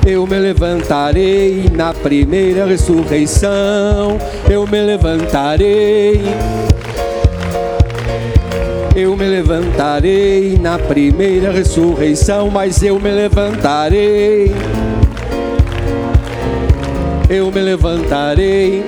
Eu me levantarei na primeira ressurreição. Eu me levantarei. Eu me levantarei na primeira ressurreição, mas eu me levantarei. Eu me levantarei.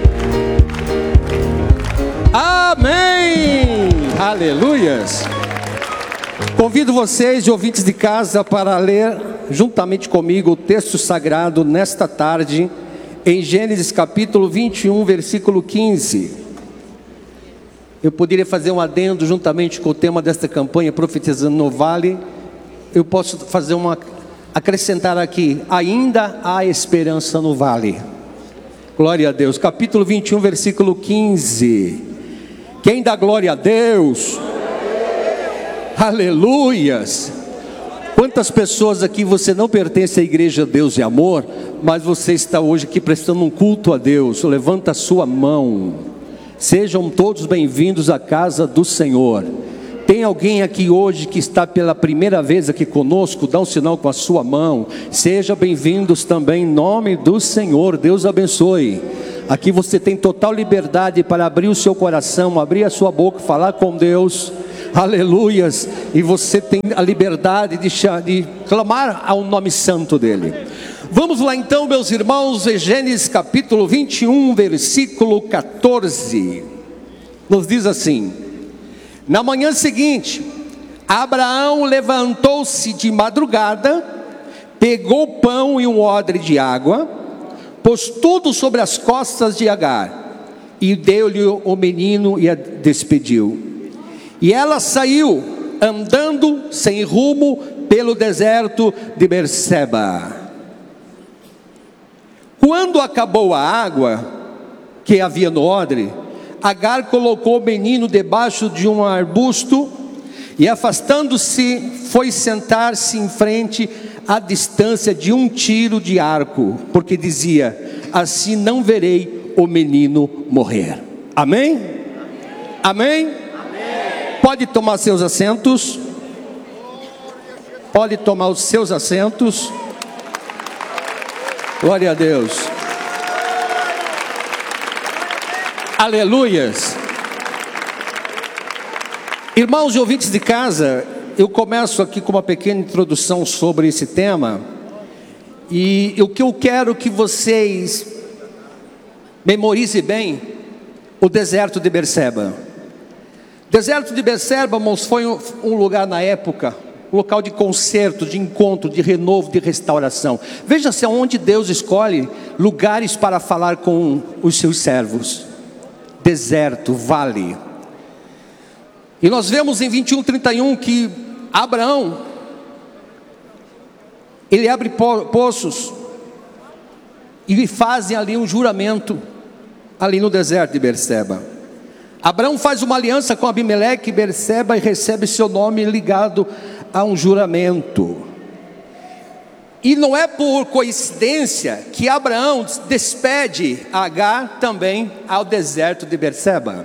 Amém! Aleluias! Convido vocês, ouvintes de casa, para ler juntamente comigo o texto sagrado nesta tarde, em Gênesis capítulo 21, versículo 15. Eu poderia fazer um adendo juntamente com o tema desta campanha, Profetizando no Vale. Eu posso fazer acrescentar aqui: ainda há esperança no vale. Glória a Deus. Capítulo 21, versículo 15. Quem dá glória a Deus? Aleluias! Quantas pessoas aqui você não pertence à igreja Deus e Amor, mas você está hoje aqui prestando um culto a Deus? Levanta a sua mão. Sejam todos bem-vindos à casa do Senhor. Tem alguém aqui hoje que está pela primeira vez aqui conosco? Dá um sinal com a sua mão. Sejam bem-vindos também em nome do Senhor. Deus abençoe. Aqui você tem total liberdade para abrir o seu coração, abrir a sua boca, falar com Deus. Aleluias. E você tem a liberdade de clamar ao nome santo dele. Vamos lá então, meus irmãos, em Gênesis capítulo 21, versículo 14. Nos diz assim: na manhã seguinte, Abraão levantou-se de madrugada, pegou pão e um odre de água, pôs tudo sobre as costas de Agar, e deu-lhe o menino e a despediu. E ela saiu, andando sem rumo, pelo deserto de Berseba. Quando acabou a água que havia no odre, Agar colocou o menino debaixo de um arbusto, e afastando-se, foi sentar-se em frente à distância de um tiro de arco, porque dizia: assim não verei o menino morrer. Amém? Amém? Pode tomar seus assentos. Pode tomar os seus assentos. Glória a Deus. Aleluias. Irmãos e ouvintes de casa, eu começo aqui com uma pequena introdução sobre esse tema. E o que eu quero que vocês memorizem bem: o deserto de Berseba. O deserto de Berseba, irmãos, foi um lugar na época, um local de concerto, de encontro, de renovo, de restauração. Veja-se aonde Deus escolhe lugares para falar com os seus servos. Deserto, vale. E nós vemos em 21:31 que Abraão, ele abre poços, e fazem ali um juramento, ali no deserto de Berseba. Abraão faz uma aliança com Abimeleque e Berseba, e recebe seu nome ligado a um juramento. E não é por coincidência que Abraão despede Agar também ao deserto de Berseba.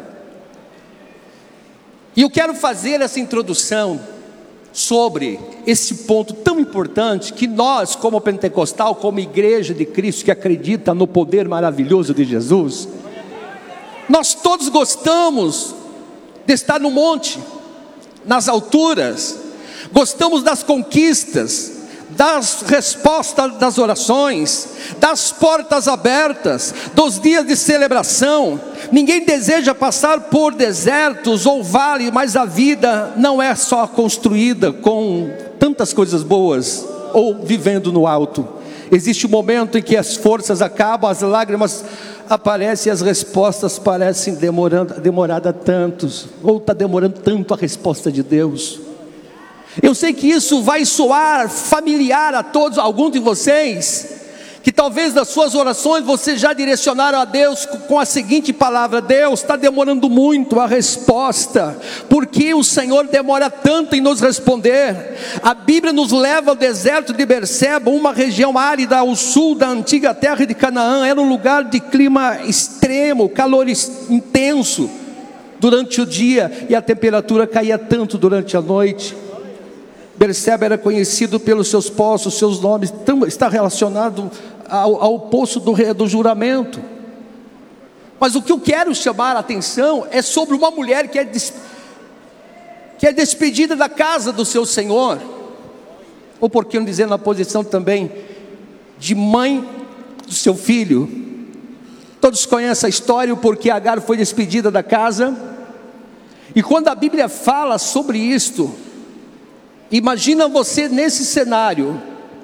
E eu quero fazer essa introdução sobre esse ponto tão importante, que nós, como pentecostal, como igreja de Cristo que acredita no poder maravilhoso de Jesus, nós todos gostamos de estar no monte, nas alturas, gostamos das conquistas, das respostas das orações, das portas abertas, dos dias de celebração. Ninguém deseja passar por desertos ou vales, mas a vida não é só construída com tantas coisas boas ou vivendo no alto. Existe um momento em que as forças acabam, as lágrimas aparecem, as respostas parecem demorada tantos, ou está demorando tanto a resposta de Deus. Eu sei que isso vai soar familiar a todos, alguns de vocês, que talvez nas suas orações vocês já direcionaram a Deus com a seguinte palavra: Deus, está demorando muito a resposta, porque o Senhor demora tanto em nos responder? A Bíblia nos leva ao deserto de Berseba, uma região árida ao sul da antiga terra de Canaã. Era um lugar de clima extremo, calor intenso durante o dia, e a temperatura caía tanto durante a noite. Berseba era conhecido pelos seus poços, seus nomes, está relacionado ao poço do juramento. Mas o que eu quero chamar a atenção é sobre uma mulher que é despedida da casa do seu senhor, ou por que não dizer na posição também de mãe do seu filho. Todos conhecem a história, porque Agar foi despedida da casa. E quando a Bíblia fala sobre isto, imagina você nesse cenário,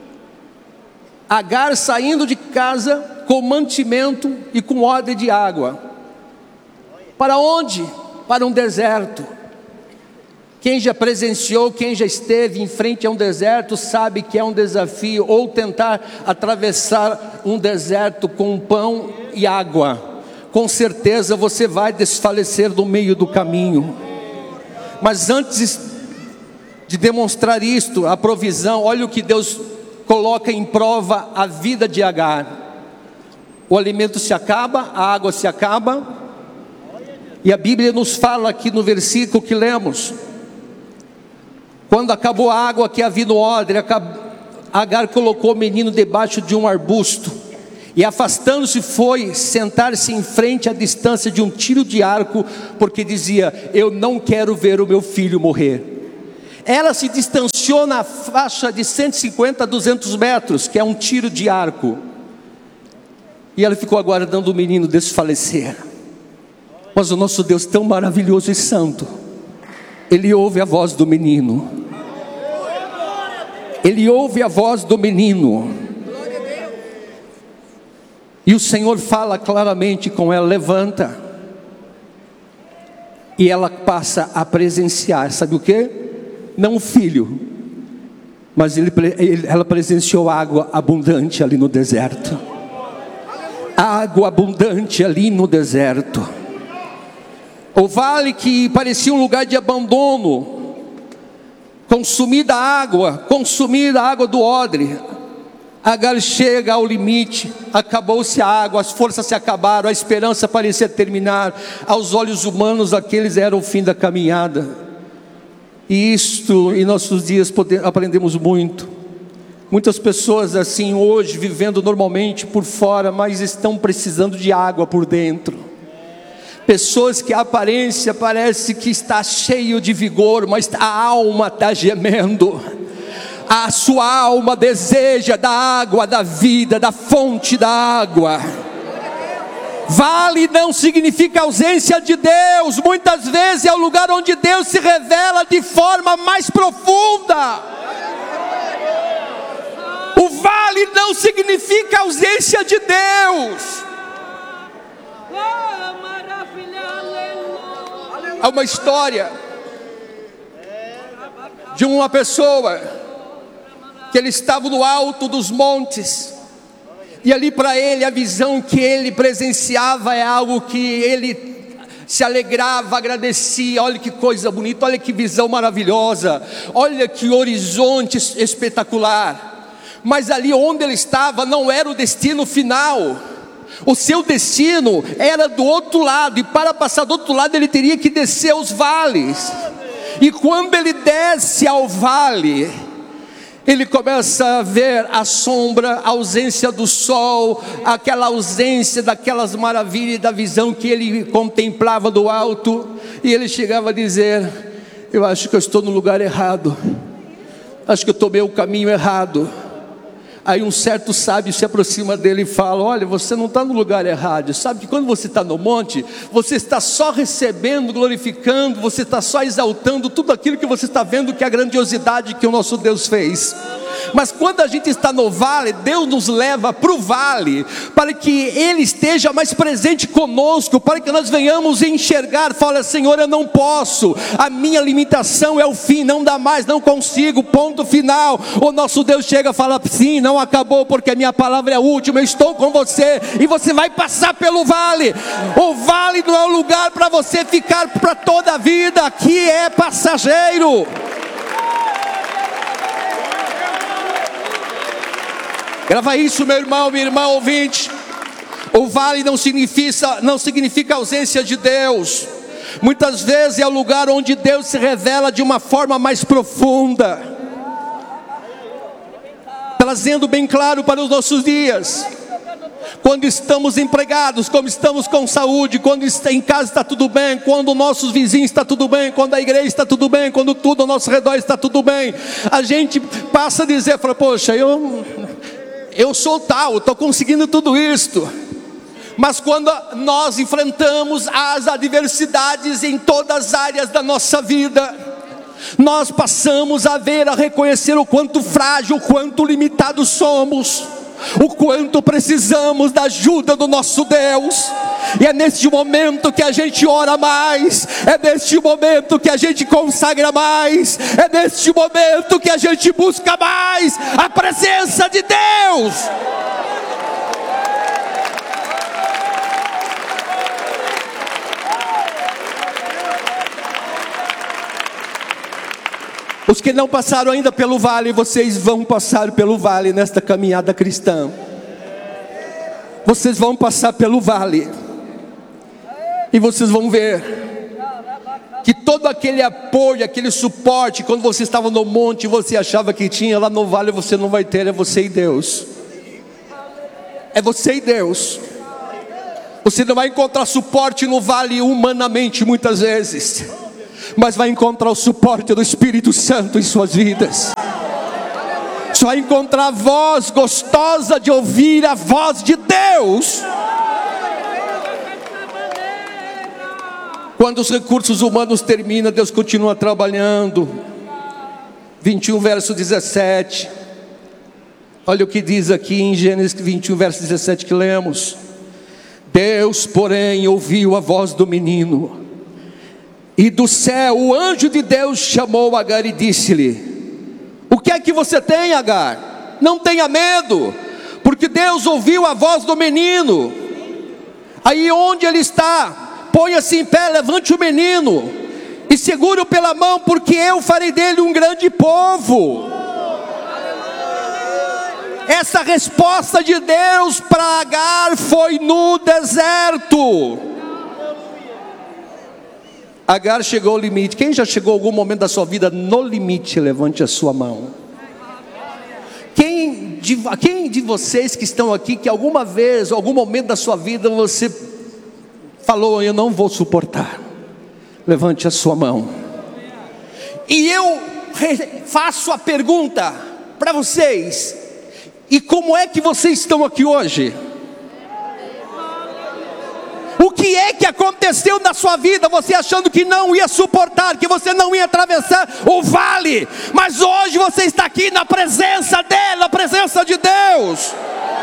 Agar saindo de casa com mantimento e com odre de água. Para onde? Para um deserto. Quem já presenciou, quem já esteve em frente a um deserto, sabe que é um desafio, ou tentar atravessar um deserto com pão e água. Com certeza você vai desfalecer no meio do caminho. Mas antes de demonstrar isto, a provisão, olha o que Deus coloca em prova a vida de Agar. O alimento se acaba, a água se acaba, e a Bíblia nos fala aqui no versículo que lemos: quando acabou a água que havia no odre, Agar colocou o menino debaixo de um arbusto, e afastando-se foi sentar-se em frente à distância de um tiro de arco, porque dizia: eu não quero ver o meu filho morrer. Ela se distanciou na faixa de 150 a 200 metros, que é um tiro de arco, e ela ficou aguardando o menino desfalecer. Mas o nosso Deus tão maravilhoso e santo, Ele ouve a voz do menino. Ele ouve a voz do menino. E o Senhor fala claramente com ela: levanta. E ela passa a presenciar, sabe o que? Não o filho, mas ela presenciou água abundante ali no deserto. Água abundante ali no deserto. O vale que parecia um lugar de abandono, consumida a água do odre. Agar chega ao limite, acabou-se a água, as forças se acabaram, a esperança parecia terminar. Aos olhos humanos, aqueles eram o fim da caminhada. E isto, em nossos dias, aprendemos muito. Muitas pessoas assim hoje, vivendo normalmente por fora, mas estão precisando de água por dentro. Pessoas que a aparência parece que está cheio de vigor, mas a alma está gemendo. A sua alma deseja da água da vida, da fonte da água. Vale não significa ausência de Deus. Muitas vezes é o lugar onde Deus se revela de forma mais profunda. O vale não significa ausência de Deus. Há uma história de uma pessoa que ele estava no alto dos montes, e ali para ele a visão que ele presenciava é algo que ele se alegrava, agradecia. Olha que coisa bonita, olha que visão maravilhosa, olha que horizonte espetacular. Mas ali onde ele estava não era o destino final. O seu destino era do outro lado, e para passar do outro lado ele teria que descer os vales. E quando ele desce ao vale, ele começa a ver a sombra, a ausência do sol, aquela ausência daquelas maravilhas da visão que ele contemplava do alto. E ele chegava a dizer: eu acho que eu estou no lugar errado, acho que eu tomei o caminho errado. Aí um certo sábio se aproxima dele e fala: olha, você não está no lugar errado. Sabe que quando você está no monte, você está só recebendo, glorificando, você está só exaltando tudo aquilo que você está vendo, que é a grandiosidade que o nosso Deus fez. Mas quando a gente está no vale, Deus nos leva para o vale, para que Ele esteja mais presente conosco, para que nós venhamos enxergar. Fala: Senhor, eu não posso, a minha limitação é o fim, não dá mais, não consigo, ponto final. O nosso Deus chega e fala: sim, não acabou, porque a minha palavra é a última, eu estou com você, e você vai passar pelo vale. O vale não é um lugar para você ficar para toda a vida, aqui é passageiro. Grava isso, meu irmão, minha irmã ouvinte. O vale não significa ausência de Deus. Muitas vezes é o lugar onde Deus se revela de uma forma mais profunda. trazendo bem claro para os nossos dias. Quando estamos empregados, quando estamos com saúde, quando em casa está tudo bem, quando nossos vizinhos está tudo bem, quando a igreja está tudo bem, quando tudo ao nosso redor está tudo bem, a gente passa a dizer, fala, poxa, eu sou tal, estou conseguindo tudo isto. Mas quando nós enfrentamos as adversidades em todas as áreas da nossa vida, nós passamos a reconhecer o quanto frágil, o quanto limitados somos, o quanto precisamos da ajuda do nosso Deus. E é neste momento que a gente ora mais, é neste momento que a gente consagra mais, é neste momento que a gente busca mais a presença de Deus. Os que não passaram ainda pelo vale, vocês vão passar pelo vale nesta caminhada cristã. Vocês vão passar pelo vale. E vocês vão ver que todo aquele apoio, aquele suporte, quando você estava no monte, você achava que tinha, lá no vale você não vai ter, é você e Deus. É você e Deus. Você não vai encontrar suporte no vale humanamente muitas vezes, mas vai encontrar o suporte do Espírito Santo em suas vidas. Você vai encontrar a voz gostosa de ouvir a voz de Deus. Quando os recursos humanos terminam, Deus continua trabalhando. 21 verso 17. Olha o que diz aqui em Gênesis 21 verso 17 que lemos. Deus, porém, ouviu a voz do menino, e do céu o anjo de Deus chamou Agar e disse-lhe: o que é que você tem, Agar? Não tenha medo, porque Deus ouviu a voz do menino. Aí onde ele está, ponha-se em pé, levante o menino e segure-o pela mão, porque eu farei dele um grande povo. Essa resposta de Deus para Agar foi no deserto. Agar chegou ao limite. Quem já chegou a algum momento da sua vida no limite? Levante a sua mão. Quem de vocês que estão aqui, que alguma vez, algum momento da sua vida, você falou, eu não vou suportar? Levante a sua mão. E eu faço a pergunta para vocês: e como é que vocês estão aqui hoje? O que é que aconteceu na sua vida, você achando que não ia suportar, que você não ia atravessar o vale, mas hoje você está aqui na presença dele, na presença de Deus.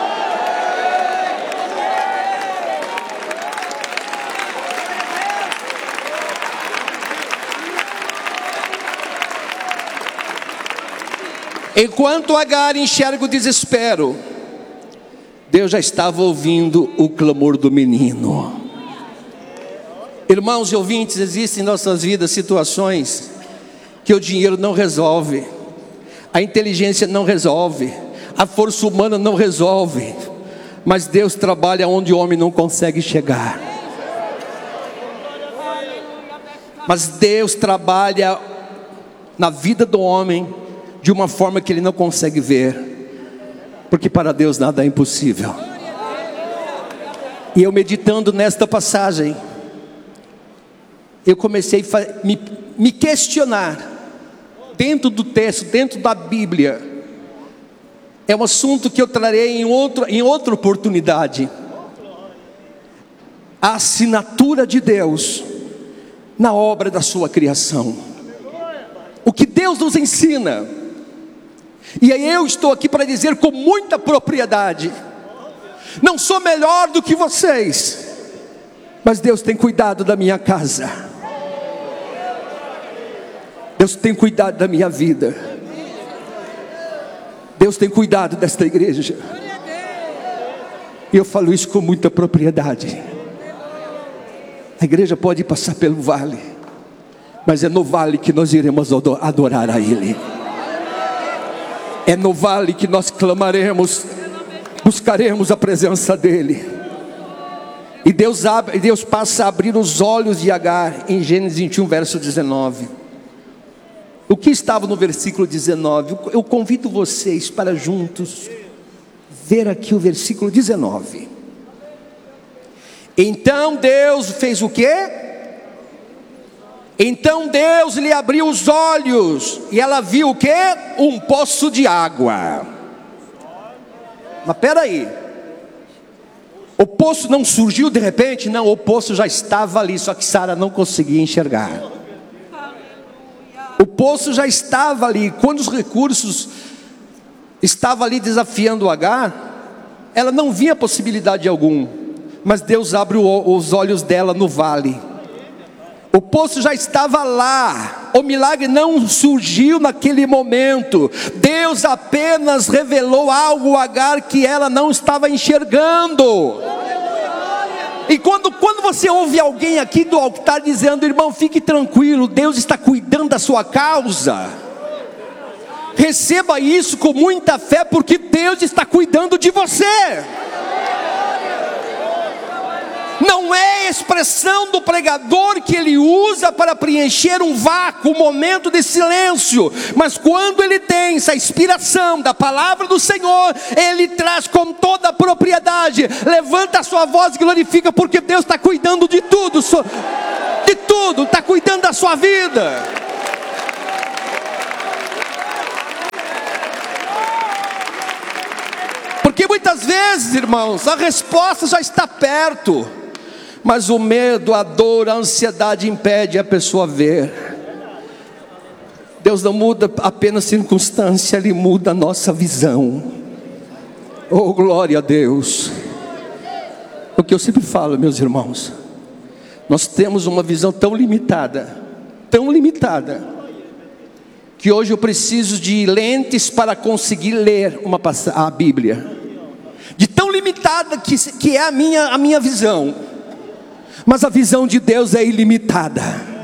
Enquanto Agar enxerga o desespero, Deus já estava ouvindo o clamor do menino. Irmãos e ouvintes, existem em nossas vidas situações que o dinheiro não resolve, a inteligência não resolve, a força humana não resolve, mas Deus trabalha onde o homem não consegue chegar. Mas Deus trabalha na vida do homem de uma forma que ele não consegue ver, porque para Deus nada é impossível. E eu meditando nesta passagem, eu comecei a me questionar, dentro do texto, dentro da Bíblia. É um assunto que eu trarei em outra oportunidade. A assinatura de Deus na obra da sua criação. O que Deus nos ensina. E aí eu estou aqui para dizer com muita propriedade: não sou melhor do que vocês, mas Deus tem cuidado da minha casa. Deus tem cuidado da minha vida. Deus tem cuidado desta igreja. E eu falo isso com muita propriedade. A igreja pode passar pelo vale, mas é no vale que nós iremos adorar a Ele. É no vale que nós clamaremos, buscaremos a presença dEle. E Deus passa a abrir os olhos de Agar em Gênesis 21 verso 19. O que estava no versículo 19? Eu convido vocês para juntos ver aqui o versículo 19. Então Deus fez o quê? Então Deus lhe abriu os olhos, e ela viu o quê? Um poço de água. Mas espera aí, o poço não surgiu de repente? Não, o poço já estava ali, só que Sara não conseguia enxergar. O poço já estava ali. Quando os recursos estavam ali desafiando Agar, ela não via possibilidade alguma, mas Deus abre os olhos dela no vale. O poço já estava lá. O milagre não surgiu naquele momento. Deus apenas revelou algo a Agar que ela não estava enxergando. E quando você ouve alguém aqui do altar dizendo: irmão, fique tranquilo, Deus está cuidando da sua causa, receba isso com muita fé, porque Deus está cuidando de você. Não é a expressão do pregador que ele usa para preencher um vácuo, um momento de silêncio, mas quando ele tem essa inspiração da palavra do Senhor, ele traz com toda a propriedade. Levanta a sua voz e glorifica, porque Deus está cuidando de tudo, está cuidando da sua vida. Porque muitas vezes, irmãos, a resposta já está perto, mas o medo, a dor, a ansiedade impede a pessoa ver. Deus não muda apenas circunstância, Ele muda a nossa visão. Oh, glória a Deus. O que eu sempre falo, meus irmãos, nós temos uma visão tão limitada, que hoje eu preciso de lentes para conseguir ler a Bíblia. De tão limitada que é a minha visão. Mas a visão de Deus é ilimitada.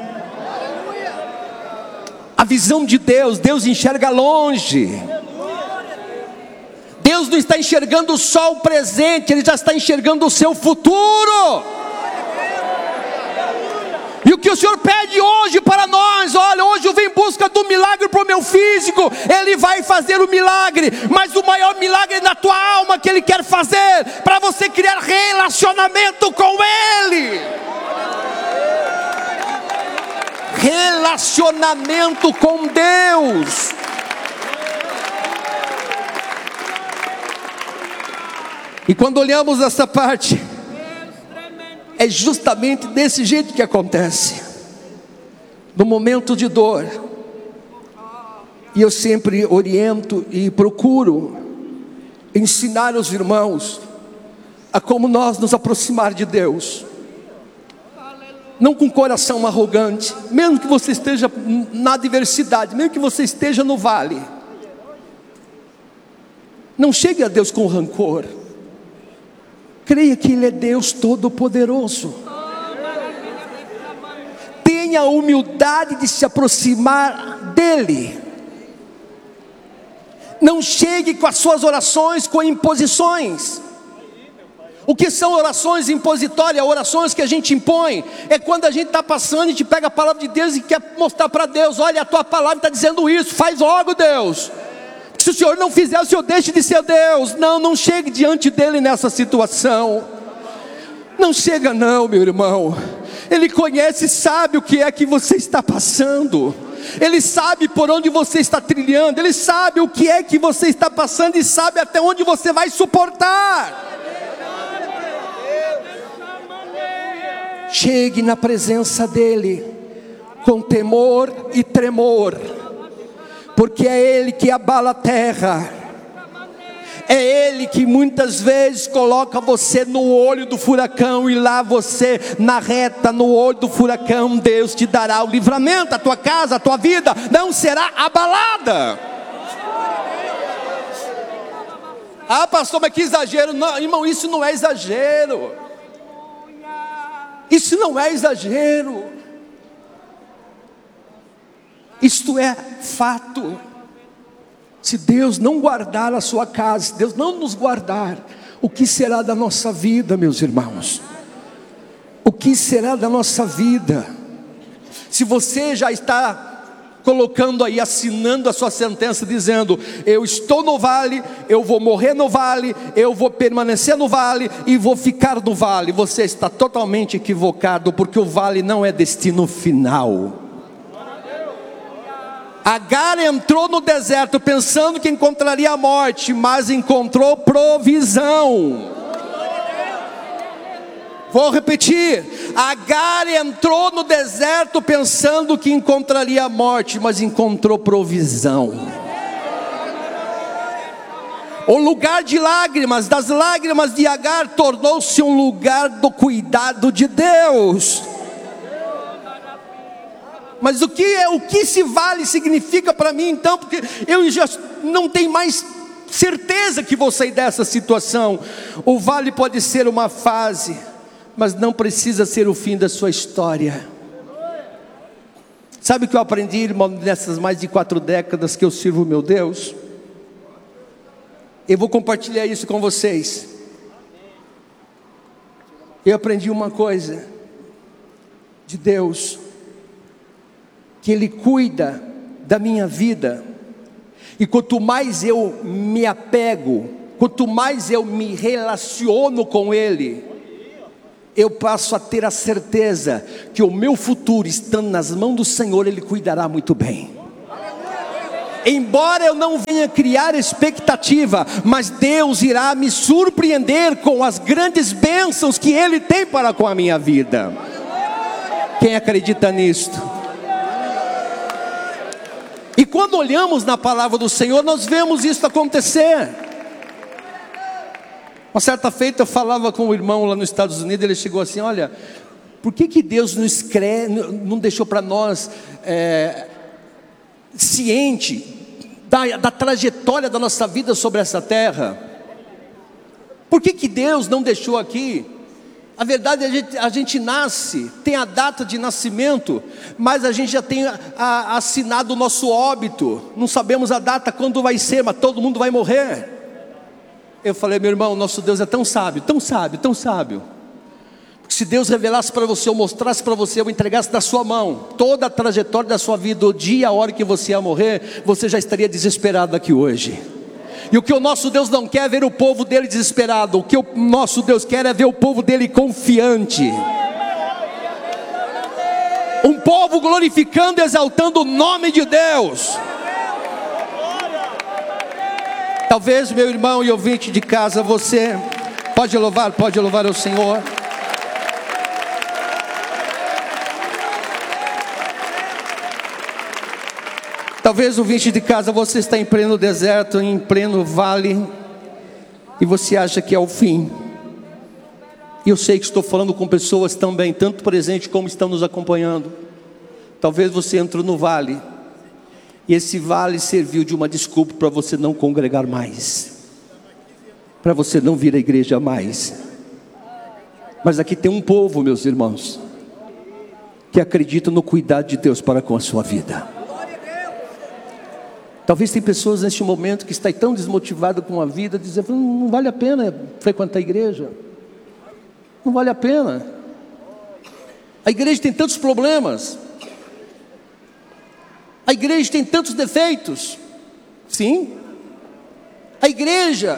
A visão de Deus enxerga longe. Deus não está enxergando só o presente, Ele já está enxergando o seu futuro. E o que o Senhor pede hoje para nós: olha, hoje eu venho em busca do milagre para o meu físico. Ele vai fazer o milagre, mas o maior milagre é na tua alma que Ele quer fazer, para você criar relacionamento com Ele. Relacionamento com Deus. E quando olhamos essa parte, é justamente desse jeito que acontece, no momento de dor. E eu sempre oriento e procuro ensinar os irmãos a como nós nos aproximar de Deus, não com coração arrogante, mesmo que você esteja na adversidade, mesmo que você esteja no vale. Não chegue a Deus com rancor. Creia que Ele é Deus Todo-Poderoso. Tenha a humildade de se aproximar dEle. Não chegue com as suas orações com imposições. O que são orações impositórias? Orações que a gente impõe. É quando a gente está passando e a gente pega a palavra de Deus e quer mostrar para Deus: olha, a tua palavra está dizendo isso, faz logo, Deus. Se o Senhor não fizer, o Senhor deixe de ser Deus. Não chegue diante dEle nessa situação. Não chega não, meu irmão. Ele conhece e sabe o que é que você está passando. Ele sabe por onde você está trilhando. Ele sabe o que é que você está passando e sabe até onde você vai suportar. Chegue na presença dEle com temor e tremor, porque é Ele que abala a terra. É Ele que muitas vezes coloca você no olho do furacão, e lá você, na reta, no olho do furacão, Deus te dará o livramento. A tua casa, a tua vida não será abalada. Ah, pastor, mas que exagero. Não, irmão, isso não é exagero. Isso não é exagero. Isto é fato. Se Deus não guardar a sua casa, se Deus não nos guardar, o que será da nossa vida, meus irmãos? O que será da nossa vida? Se você já está colocando aí, assinando a sua sentença, dizendo: eu estou no vale, eu vou morrer no vale, eu vou permanecer no vale e vou ficar no vale. Você está totalmente equivocado, porque o vale não é destino final. Agar entrou no deserto pensando que encontraria a morte, mas encontrou provisão. Vou repetir: Agar entrou no deserto pensando que encontraria a morte, mas encontrou provisão. O lugar de lágrimas, das lágrimas de Agar, tornou-se um lugar do cuidado de Deus. Mas o que esse vale significa para mim então? Porque eu já não tenho mais certeza que vou sair dessa situação. O vale pode ser uma fase, mas não precisa ser o fim da sua história. Sabe o que eu aprendi, irmão, nessas mais de 4 décadas que eu sirvo o meu Deus? Eu vou compartilhar isso com vocês. Eu aprendi uma coisa de Deus, que Ele cuida da minha vida, e quanto mais eu me apego, quanto mais eu me relaciono com Ele, eu passo a ter a certeza que o meu futuro, estando nas mãos do Senhor, Ele cuidará muito bem. Embora eu não venha criar expectativa, mas Deus irá me surpreender com as grandes bênçãos que Ele tem para com a minha vida. Quem acredita nisto? E quando olhamos na palavra do Senhor, nós vemos isso acontecer. Uma certa feita eu falava com um irmão lá nos Estados Unidos, ele chegou assim: olha, por que Deus não deixou para nós ciente da trajetória da nossa vida sobre essa terra? Por que Deus não deixou aqui? A verdade é que a gente nasce, tem a data de nascimento, mas a gente já tem assinado o nosso óbito. Não sabemos a data quando vai ser, mas todo mundo vai morrer. Eu falei: meu irmão, nosso Deus é tão sábio, tão sábio, tão sábio, porque se Deus revelasse para você, ou mostrasse para você, ou entregasse na sua mão toda a trajetória da sua vida, o dia, a hora que você ia morrer, você já estaria desesperado aqui hoje. E o que o nosso Deus não quer é ver o povo dele desesperado. O que o nosso Deus quer é ver o povo dele confiante. Um povo glorificando e exaltando o nome de Deus. Talvez, meu irmão e ouvinte de casa, você pode louvar ao Senhor. Talvez, ouvinte de casa, você está em pleno deserto, em pleno vale, e você acha que é o fim. E eu sei que estou falando com pessoas também, tanto presentes como estão nos acompanhando. Talvez você entrou no vale, e esse vale serviu de uma desculpa para você não congregar mais, para você não vir à igreja mais. Mas aqui tem um povo, meus irmãos, que acredita no cuidado de Deus para com a sua vida. Talvez tem pessoas neste momento que estão tão desmotivadas com a vida, dizendo: não vale a pena frequentar a igreja, não vale a pena. A igreja tem tantos problemas, a igreja tem tantos defeitos. Sim, a igreja,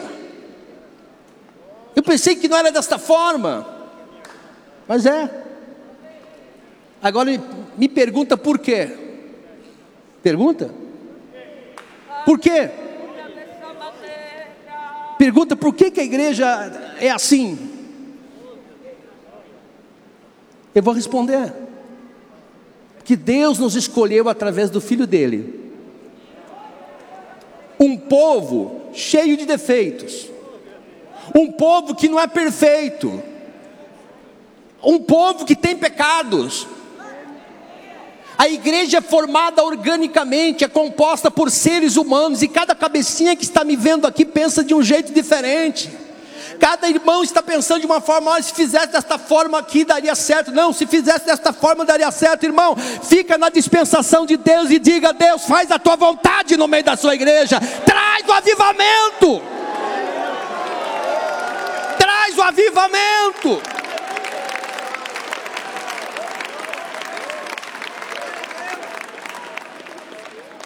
eu pensei que não era desta forma, mas é. Agora me pergunta por quê? Pergunta? Por quê? Pergunta por que a igreja é assim. Eu vou responder: que Deus nos escolheu através do Filho dele. Um povo cheio de defeitos, um povo que não é perfeito, um povo que tem pecados. A igreja é formada organicamente, é composta por seres humanos, e cada cabecinha que está me vendo aqui pensa de um jeito diferente. Cada irmão está pensando de uma forma: olha, se fizesse desta forma aqui daria certo. Não, se fizesse desta forma daria certo. Irmão, fica na dispensação de Deus e diga: Deus, faz a tua vontade no meio da sua igreja. Traz o avivamento. Traz o avivamento.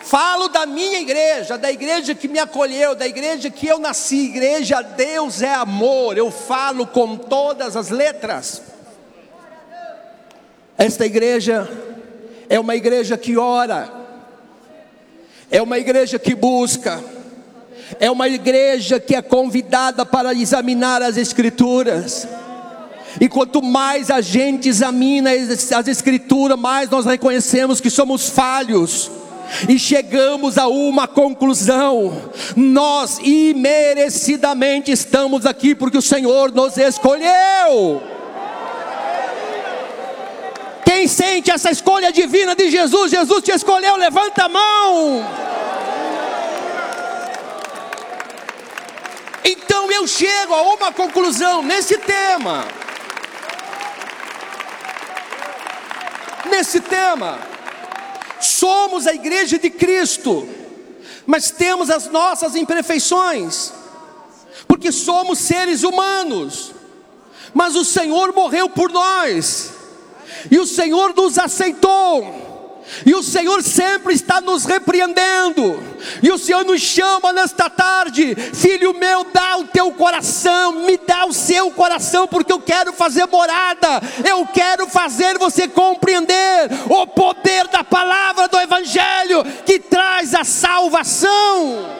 Falo da minha igreja, da igreja que me acolheu, da igreja que eu nasci. Igreja, Deus é amor. Eu falo com todas as letras. Esta igreja é uma igreja que ora, é uma igreja que busca, é uma igreja que é convidada para examinar as Escrituras. E quanto mais a gente examina as Escrituras, mais nós reconhecemos que somos falhos. E chegamos a uma conclusão: nós imerecidamente estamos aqui porque o Senhor nos escolheu. Quem sente essa escolha divina de Jesus? Jesus te escolheu, levanta a mão. Então eu chego a uma conclusão nesse tema. Somos a igreja de Cristo, mas temos as nossas imperfeições, porque somos seres humanos, mas o Senhor morreu por nós, e o Senhor nos aceitou, e o Senhor sempre está nos repreendendo, e o Senhor nos chama nesta tarde: filho meu, dá o teu coração, me dá o seu coração, porque eu quero fazer morada, eu quero fazer você compreender o poder da palavra do Evangelho, que traz a salvação.